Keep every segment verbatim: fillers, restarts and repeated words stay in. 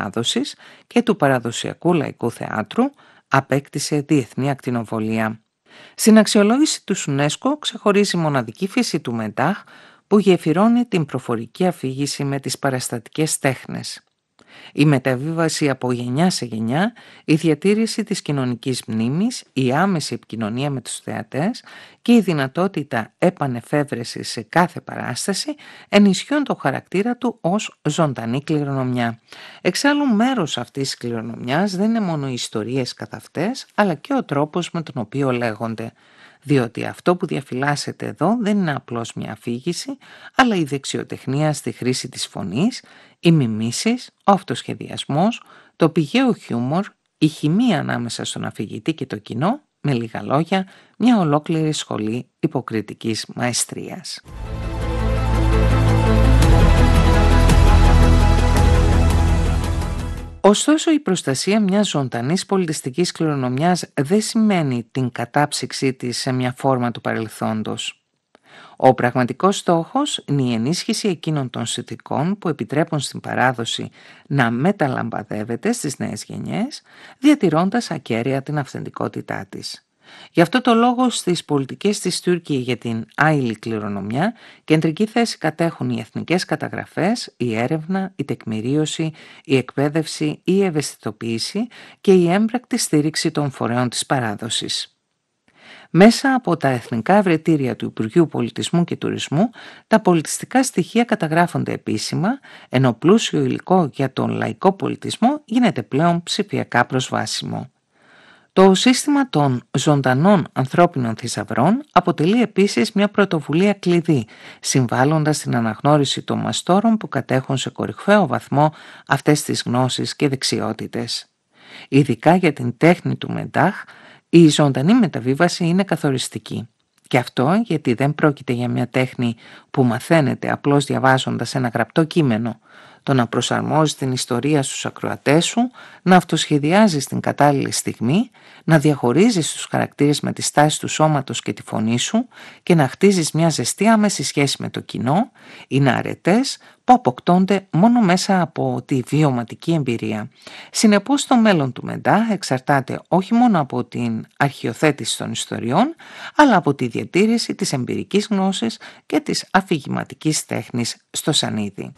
παράδοσης και του παραδοσιακού λαϊκού θεάτρου απέκτησε διεθνή ακτινοβολία. Στην αξιολόγηση του UNESCO ξεχωρίζει η μοναδική φύση του Μεντάχ που γεφυρώνει την προφορική αφήγηση με τις παραστατικές τέχνες. Η μεταβίβαση από γενιά σε γενιά, η διατήρηση της κοινωνικής μνήμης, η άμεση επικοινωνία με τους θεατές και η δυνατότητα επανεφεύρεσης σε κάθε παράσταση ενισχύουν το χαρακτήρα του ως ζωντανή κληρονομιά. Εξάλλου, μέρος αυτής της κληρονομιάς δεν είναι μόνο οι ιστορίες καθ' αυτές, αλλά και ο τρόπος με τον οποίο λέγονται. Διότι αυτό που διαφυλάσσεται εδώ δεν είναι απλώς μια αφήγηση, αλλά η δεξιοτεχνία στη χρήση της φωνής, οι μιμήσεις, ο αυτοσχεδιασμός, το πηγαίο χιούμορ, η χημεία ανάμεσα στον αφηγητή και το κοινό, με λίγα λόγια, μια ολόκληρη σχολή υποκριτικής μαεστρίας. Ωστόσο, η προστασία μιας ζωντανής πολιτιστικής κληρονομιάς δεν σημαίνει την κατάψυξή της σε μια φόρμα του παρελθόντος. Ο πραγματικός στόχος είναι η ενίσχυση εκείνων των συνθηκών που επιτρέπουν στην παράδοση να μεταλαμπαδεύεται στις νέες γενιές, διατηρώντας ακέραια την αυθεντικότητά της. Γι' αυτό το λόγο στις πολιτικές της Τουρκία για την άειλη κληρονομιά κεντρική θέση κατέχουν οι εθνικές καταγραφές, η έρευνα, η τεκμηρίωση, η εκπαίδευση, η ευαισθητοποίηση και η έμπρακτη στήριξη των φορέων της παράδοσης. Μέσα από τα εθνικά ευρετήρια του Υπουργείου Πολιτισμού και Τουρισμού, τα πολιτιστικά στοιχεία καταγράφονται επίσημα, ενώ πλούσιο υλικό για τον λαϊκό πολιτισμό γίνεται πλέον ψηφιακά προσβάσιμο. Το σύστημα των ζωντανών ανθρώπινων θησαυρών αποτελεί επίσης μια πρωτοβουλία κλειδί, συμβάλλοντας στην αναγνώριση των μαστόρων που κατέχουν σε κορυφαίο βαθμό αυτές τις γνώσεις και δεξιότητες. Ειδικά για την τέχνη του Μεντάχ, η ζωντανή μεταβίβαση είναι καθοριστική. Και αυτό γιατί δεν πρόκειται για μια τέχνη που μαθαίνεται απλώς διαβάζοντας ένα γραπτό κείμενο. Το να προσαρμόζεις την ιστορία στους ακροατές σου, να αυτοσχεδιάζεις την κατάλληλη στιγμή, να διαχωρίζεις τους χαρακτήρες με τη στάση του σώματος και τη φωνή σου και να χτίζεις μια ζεστή άμεση σχέση με το κοινό, είναι αρετές που αποκτώνται μόνο μέσα από τη βιωματική εμπειρία. Συνεπώς, το μέλλον του Μεντάχ εξαρτάται όχι μόνο από την αρχιοθέτηση των ιστοριών, αλλά από τη διατήρηση της εμπειρικής γνώσης και της αφηγηματικής τέχνης στο σανίδι.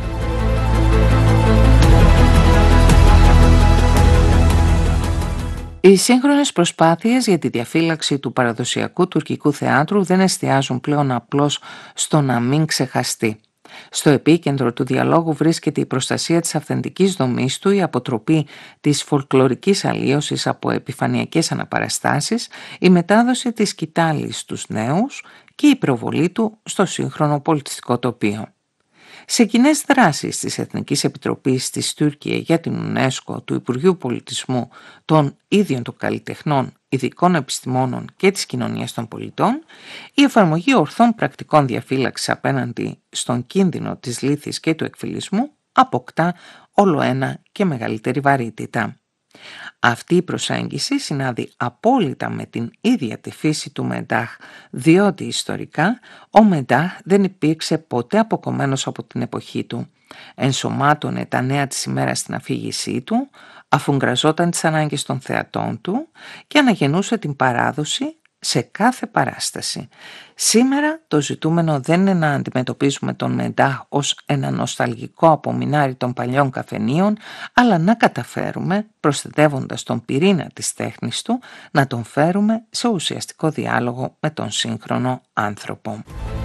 Οι σύγχρονες προσπάθειες για τη διαφύλαξη του παραδοσιακού τουρκικού θεάτρου δεν εστιάζουν πλέον απλώς στο να μην ξεχαστεί. Στο επίκεντρο του διαλόγου βρίσκεται η προστασία της αυθεντικής δομής του, η αποτροπή της φολκλωρικής αλλίωσης από επιφανειακές αναπαραστάσεις, η μετάδοση της σκητάλης στους νέους και η προβολή του στο σύγχρονο πολιτιστικό τοπίο. Σε κοινές δράσεις της Εθνικής Επιτροπής της Τουρκία για την UNESCO, του Υπουργείου Πολιτισμού, των ίδιων των καλλιτεχνών, ειδικών επιστημόνων και της κοινωνίας των πολιτών, η εφαρμογή ορθών πρακτικών διαφύλαξης απέναντι στον κίνδυνο της λύθης και του εκφυλισμού αποκτά όλο ένα και μεγαλύτερη βαρύτητα. Αυτή η προσέγγιση συνάδει απόλυτα με την ίδια τη φύση του Μεντάχ, διότι ιστορικά ο Μεντάχ δεν υπήρξε ποτέ αποκομμένος από την εποχή του. Ενσωμάτωνε τα νέα της ημέρας στην αφήγησή του, αφουγκραζόταν τις ανάγκες των θεατών του και αναγεννούσε την παράδοση σε κάθε παράσταση. Σήμερα το ζητούμενο δεν είναι να αντιμετωπίζουμε τον Μεντάχ ως ένα νοσταλγικό απομεινάρι των παλιών καφενείων, αλλά να καταφέρουμε, προστατεύοντας τον πυρήνα της τέχνης του, να τον φέρουμε σε ουσιαστικό διάλογο με τον σύγχρονο άνθρωπο.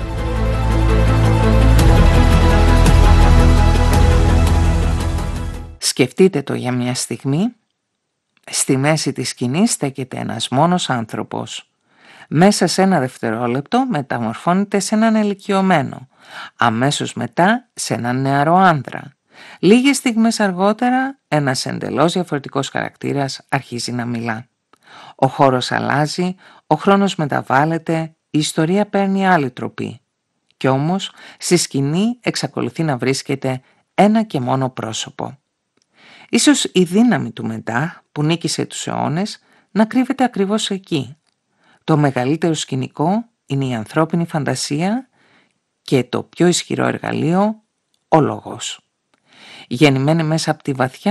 Σκεφτείτε το για μια στιγμή. Στη μέση της σκηνής στέκεται ένας μόνος άνθρωπος. Μέσα σε ένα δευτερόλεπτο μεταμορφώνεται σε έναν ηλικιωμένο, αμέσως μετά σε έναν νεαρό άνδρα. Λίγες στιγμές αργότερα ένας εντελώς διαφορετικός χαρακτήρας αρχίζει να μιλά. Ο χώρος αλλάζει, ο χρόνος μεταβάλλεται, η ιστορία παίρνει άλλη τροπή. Κι όμως στη σκηνή εξακολουθεί να βρίσκεται ένα και μόνο πρόσωπο. Ίσως η δύναμη του Μεντάχ που νίκησε τους αιώνες να κρύβεται ακριβώς εκεί. Το μεγαλύτερο σκηνικό είναι η ανθρώπινη φαντασία και το πιο ισχυρό εργαλείο, ο λόγος. Γεννημένοι μέσα από τη βαθιά